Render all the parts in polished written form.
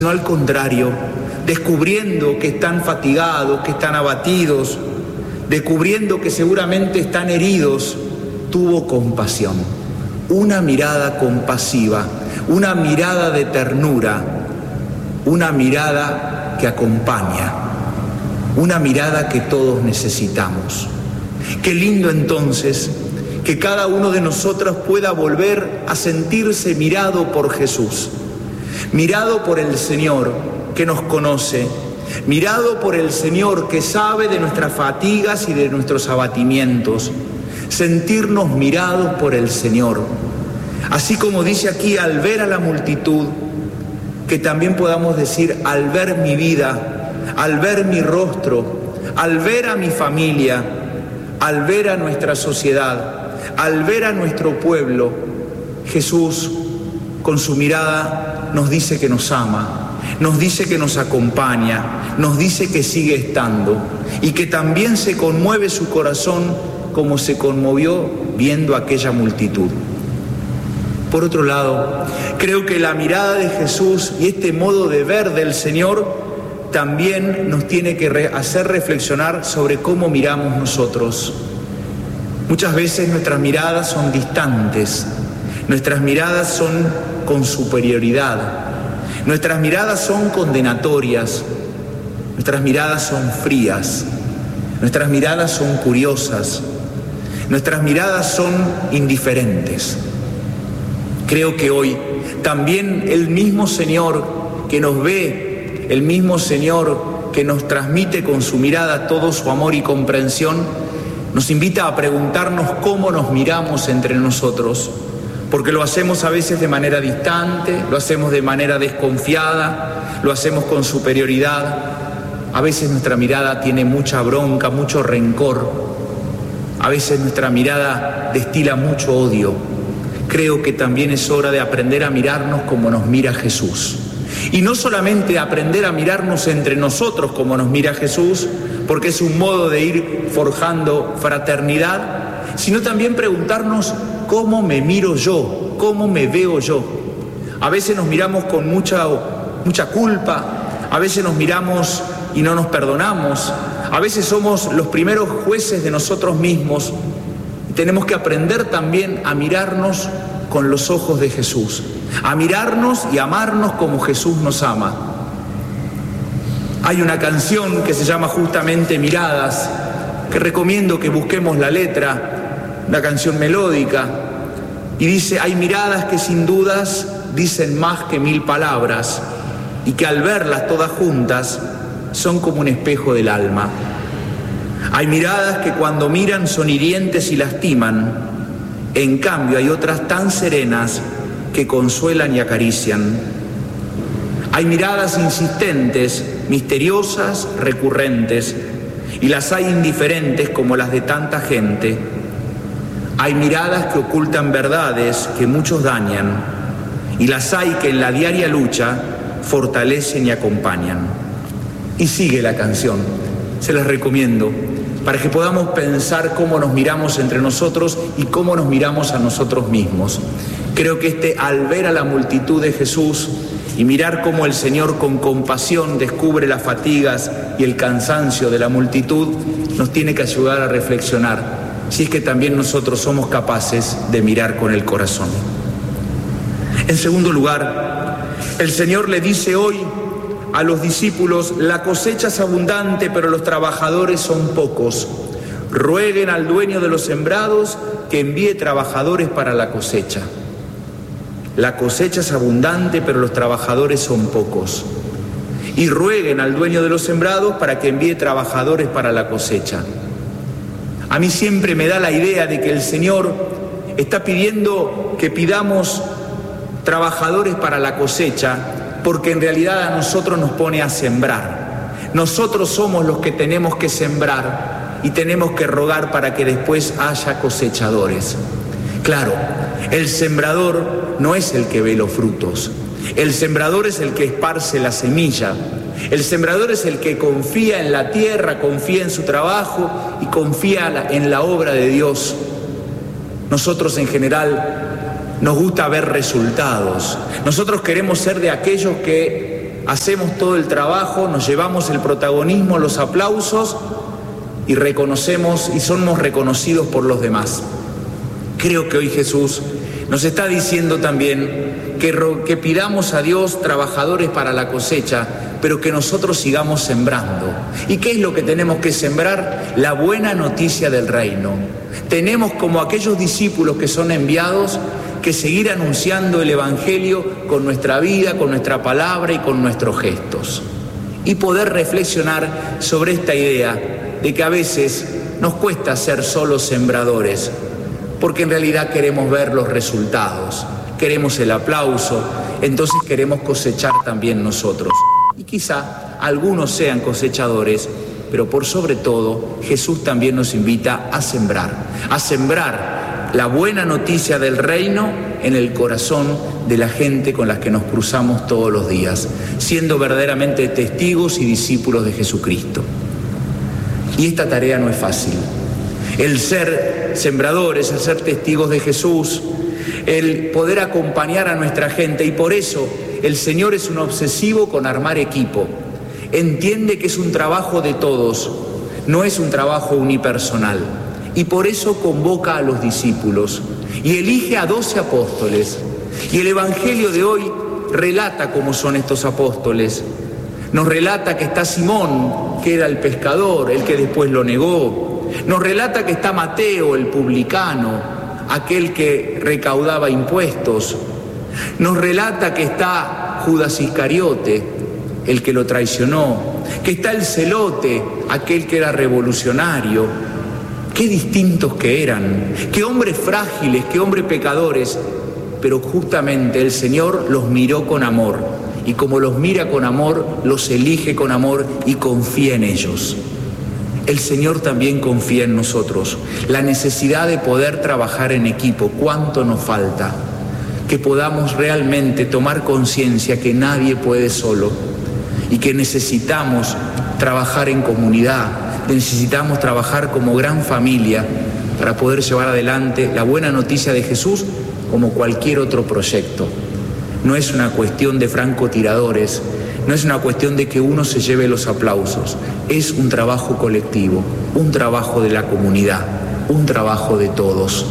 No, al contrario, descubriendo que están fatigados, que están abatidos, descubriendo que seguramente están heridos, tuvo compasión, una mirada compasiva, una mirada de ternura, una mirada que acompaña, una mirada que todos necesitamos. Qué lindo entonces que cada uno de nosotros pueda volver a sentirse mirado por Jesús, mirado por el Señor que nos conoce, mirado por el Señor que sabe de nuestras fatigas y de nuestros abatimientos, sentirnos mirados por el Señor. Así como dice aquí, al ver a la multitud, que también podamos decir, al ver mi vida, al ver mi rostro, al ver a mi familia, al ver a nuestra sociedad, al ver a nuestro pueblo, Jesús con su mirada nos dice que nos ama, nos dice que nos acompaña, nos dice que sigue estando y que también se conmueve su corazón como se conmovió viendo aquella multitud. Por otro lado, creo que la mirada de Jesús y este modo de ver del Señor también nos tiene que hacer reflexionar sobre cómo miramos nosotros. Muchas veces nuestras miradas son distantes, nuestras miradas son con superioridad, nuestras miradas son condenatorias, nuestras miradas son frías, nuestras miradas son curiosas, nuestras miradas son indiferentes. Creo que hoy también el mismo Señor que nos ve, el mismo Señor que nos transmite con su mirada todo su amor y comprensión, nos invita a preguntarnos cómo nos miramos entre nosotros, porque lo hacemos a veces de manera distante, lo hacemos de manera desconfiada, lo hacemos con superioridad. A veces nuestra mirada tiene mucha bronca, mucho rencor, a veces nuestra mirada destila mucho odio. Creo que también es hora de aprender a mirarnos como nos mira Jesús. Y no solamente aprender a mirarnos entre nosotros como nos mira Jesús, porque es un modo de ir forjando fraternidad, sino también preguntarnos cómo me miro yo, cómo me veo yo. A veces nos miramos con mucha culpa, a veces nos miramos y no nos perdonamos, a veces somos los primeros jueces de nosotros mismos. Tenemos que aprender también a mirarnos con los ojos de Jesús, a mirarnos y amarnos como Jesús nos ama. Hay una canción que se llama justamente Miradas, que recomiendo que busquemos la letra, una canción melódica, y dice: hay miradas que sin dudas dicen más que 1000 palabras, y que al verlas todas juntas son como un espejo del alma. Hay miradas que cuando miran son hirientes y lastiman, en cambio hay otras tan serenas que consuelan y acarician. Hay miradas insistentes, misteriosas, recurrentes, y las hay indiferentes como las de tanta gente. Hay miradas que ocultan verdades que muchos dañan, y las hay que en la diaria lucha fortalecen y acompañan. Y sigue la canción, se las recomiendo, para que podamos pensar cómo nos miramos entre nosotros y cómo nos miramos a nosotros mismos. Creo que al ver a la multitud de Jesús y mirar cómo el Señor con compasión descubre las fatigas y el cansancio de la multitud, nos tiene que ayudar a reflexionar, si es que también nosotros somos capaces de mirar con el corazón. En segundo lugar, el Señor le dice hoy a los discípulos: la cosecha es abundante, pero los trabajadores son pocos. Rueguen al dueño de los sembrados que envíe trabajadores para la cosecha. La cosecha es abundante, pero los trabajadores son pocos. Y rueguen al dueño de los sembrados para que envíe trabajadores para la cosecha. A mí siempre me da la idea de que el Señor está pidiendo que pidamos trabajadores para la cosecha, porque en realidad a nosotros nos pone a sembrar. Nosotros somos los que tenemos que sembrar y tenemos que rogar para que después haya cosechadores. Claro, el sembrador no es el que ve los frutos. El sembrador es el que esparce la semilla. El sembrador es el que confía en la tierra, confía en su trabajo y confía en la obra de Dios. Nosotros en general nos gusta ver resultados. Nosotros queremos ser de aquellos que hacemos todo el trabajo, nos llevamos el protagonismo, los aplausos y reconocemos y somos reconocidos por los demás. Creo que hoy Jesús nos está diciendo también que pidamos a Dios trabajadores para la cosecha, pero que nosotros sigamos sembrando. ¿Y qué es lo que tenemos que sembrar? La buena noticia del reino. Tenemos, como aquellos discípulos que son enviados, que seguir anunciando el Evangelio con nuestra vida, con nuestra palabra y con nuestros gestos. Y poder reflexionar sobre esta idea de que a veces nos cuesta ser solo sembradores, porque en realidad queremos ver los resultados, queremos el aplauso, entonces queremos cosechar también nosotros. Y quizá algunos sean cosechadores, pero por sobre todo Jesús también nos invita a sembrar la buena noticia del reino en el corazón de la gente con la que nos cruzamos todos los días, siendo verdaderamente testigos y discípulos de Jesucristo. Y esta tarea no es fácil. El ser sembradores, el ser testigos de Jesús, el poder acompañar a nuestra gente, y por eso el Señor es un obsesivo con armar equipo. Entiende que es un trabajo de todos, no es un trabajo unipersonal. Y por eso convoca a los discípulos y elige a 12 apóstoles. Y el Evangelio de hoy relata cómo son estos apóstoles. Nos relata que está Simón, que era el pescador, el que después lo negó. Nos relata que está Mateo, el publicano, aquel que recaudaba impuestos. Nos relata que está Judas Iscariote, el que lo traicionó, que está el celote, aquel que era revolucionario. Qué distintos que eran, qué hombres frágiles, qué hombres pecadores, pero justamente el Señor los miró con amor, y como los mira con amor, los elige con amor y confía en ellos. El Señor también confía en nosotros. La necesidad de poder trabajar en equipo, ¿cuánto nos falta? Que podamos realmente tomar conciencia que nadie puede solo y que necesitamos trabajar en comunidad, necesitamos trabajar como gran familia para poder llevar adelante la buena noticia de Jesús como cualquier otro proyecto. No es una cuestión de francotiradores, no es una cuestión de que uno se lleve los aplausos, es un trabajo colectivo, un trabajo de la comunidad, un trabajo de todos.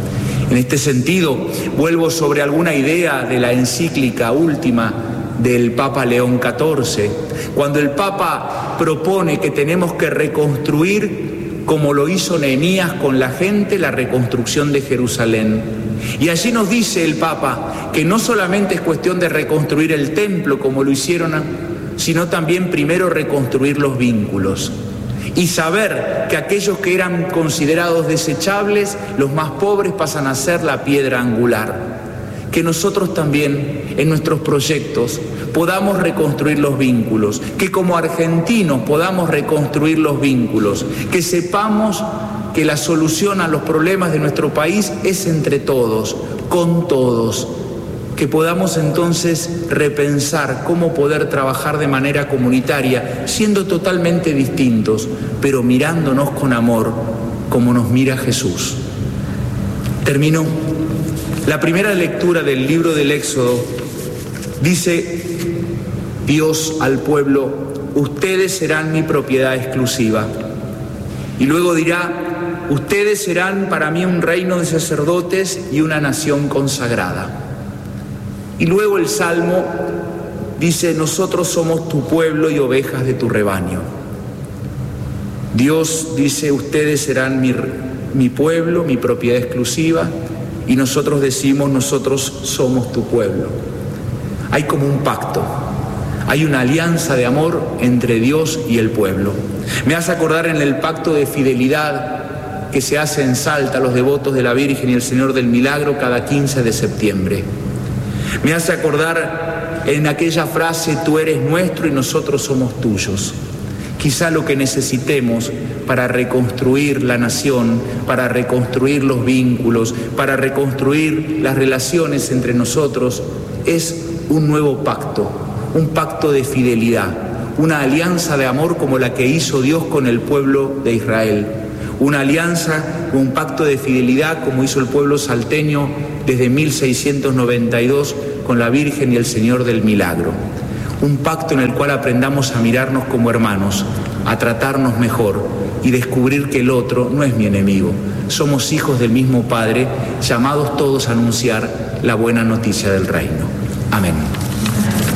En este sentido, vuelvo sobre alguna idea de la encíclica última del Papa León XIV, cuando el Papa propone que tenemos que reconstruir, como lo hizo Nehemías con la gente, la reconstrucción de Jerusalén. Y allí nos dice el Papa que no solamente es cuestión de reconstruir el templo como lo hicieron, sino también primero reconstruir los vínculos. Y saber que aquellos que eran considerados desechables, los más pobres, pasan a ser la piedra angular. Que nosotros también en nuestros proyectos podamos reconstruir los vínculos, que como argentinos podamos reconstruir los vínculos, que sepamos que la solución a los problemas de nuestro país es entre todos, con todos, que podamos entonces repensar cómo poder trabajar de manera comunitaria, siendo totalmente distintos, pero mirándonos con amor, como nos mira Jesús. Termino. La primera lectura del libro del Éxodo dice Dios al pueblo: ustedes serán mi propiedad exclusiva. Y luego dirá: ustedes serán para mí un reino de sacerdotes y una nación consagrada. Y luego el Salmo dice: nosotros somos tu pueblo y ovejas de tu rebaño. Dios dice: ustedes serán mi pueblo, mi propiedad exclusiva. Y nosotros decimos: nosotros somos tu pueblo. Hay como un pacto, hay una alianza de amor entre Dios y el pueblo. Me hace acordar en el pacto de fidelidad que se hace en Salta, los devotos de la Virgen y el Señor del Milagro, cada 15 de septiembre. Me hace acordar en aquella frase: tú eres nuestro y nosotros somos tuyos. Quizá lo que necesitemos para reconstruir la nación, para reconstruir los vínculos, para reconstruir las relaciones entre nosotros, es un nuevo pacto, un pacto de fidelidad, una alianza de amor como la que hizo Dios con el pueblo de Israel, una alianza, un pacto de fidelidad como hizo el pueblo salteño desde 1692 con la Virgen y el Señor del Milagro. Un pacto en el cual aprendamos a mirarnos como hermanos, a tratarnos mejor y descubrir que el otro no es mi enemigo. Somos hijos del mismo Padre, llamados todos a anunciar la buena noticia del reino. Amén.